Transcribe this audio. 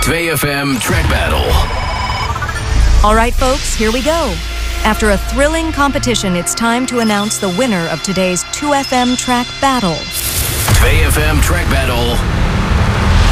2FM Track Battle. All right, folks, here we go. After a thrilling competition, it's time to announce the winner of today's 2FM Track Battle. 2FM Track Battle